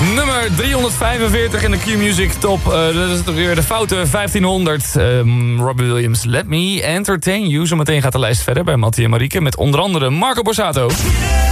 Nummer 345 in de Q-Music Top. Dat is toch weer de foute 1500. Robbie Williams, Let Me Entertain You. Zometeen gaat de lijst verder bij Mattie en Marieke met onder andere Marco Borsato.